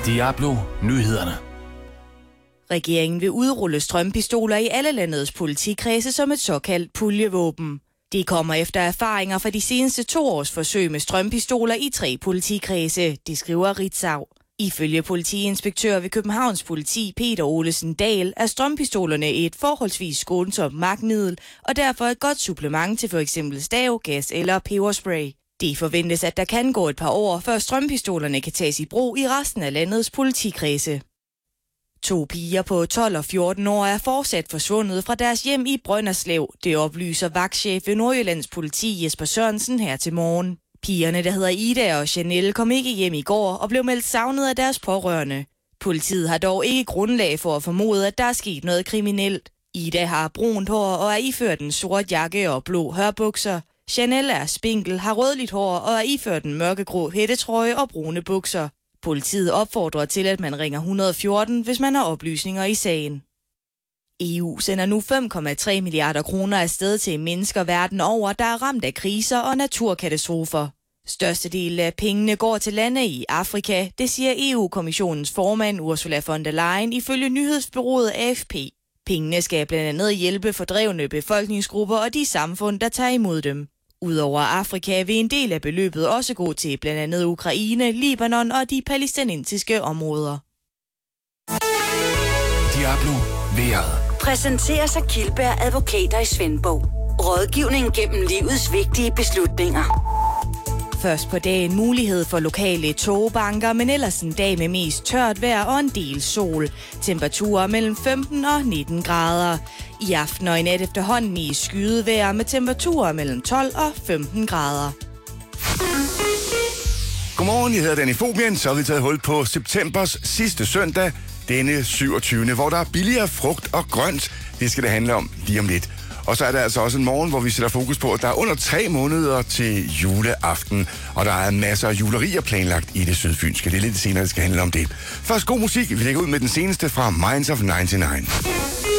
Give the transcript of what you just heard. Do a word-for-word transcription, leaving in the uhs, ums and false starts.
Diablo Nyhederne. Regeringen vil udrulle strømpistoler i alle landets politikredse som et såkaldt puljevåben. Det kommer efter erfaringer fra de seneste to års forsøg med strømpistoler i tre politikredse, det skriver Ritzau. Ifølge politiinspektør ved Københavns Politi Peter Olesen Dahl er strømpistolerne et forholdsvis skånsomt magtmiddel og derfor et godt supplement til f.eks. stav, gas eller peberspray. Det forventes, at der kan gå et par år, før strømpistolerne kan tages i brug i resten af landets politikredse. To piger på tolv og fjorten år er fortsat forsvundet fra deres hjem i Brønderslev. Det oplyser vagtchef ved Nordjyllands Politi Jesper Sørensen her til morgen. Pigerne, der hedder Ida og Chanel, kom ikke hjem i går og blev meldt savnet af deres pårørende. Politiet har dog ikke grundlag for at formode, at der er sket noget kriminelt. Ida har brunt hår og er iført en sort jakke og blå hørbukser. Chanel er spinkel, har rødligt hår og er iført en mørkegrå hættetrøje og brune bukser. Politiet opfordrer til, at man ringer et et fire, hvis man har oplysninger i sagen. E U sender nu fem komma tre milliarder kroner afsted til mennesker verden over, der er ramt af kriser og naturkatastrofer. Størstedelen af pengene går til lande i Afrika, det siger E U-kommissionens formand Ursula von der Leyen ifølge nyhedsbureauet A F P. Pengene skal blandt andet hjælpe fordrevne befolkningsgrupper og de samfund, der tager imod dem. Udover Afrika vil en del af beløbet også gå til blandt andet Ukraine, Libanon og de palæstinensiske områder. Diablo vejret. Præsenteres af Kildberg Advokater i Svendborg. Rådgivning gennem livets vigtige beslutninger. Først på dagen mulighed for lokale togbanker, men ellers en dag med mest tørt vejr og en del sol. Temperaturer mellem femten og nitten grader. I aften og i nat efterhånden i skydevejr med temperaturer mellem tolv og femten grader. Godmorgen, jeg hedder Danny Fobien, så har vi taget hul på septembers sidste søndag, denne syvogtyvende hvor der er billigere frugt og grønt. Det skal det handle om lige om lidt. Og så er der altså også en morgen, hvor vi sætter fokus på, at der er under tre måneder til juleaften, og der er masser af julerier planlagt i det sydfynske. Det er lidt senere, det skal handle om det. Først god musik. Vi lægger ud med den seneste fra Minds of nioghalvfems.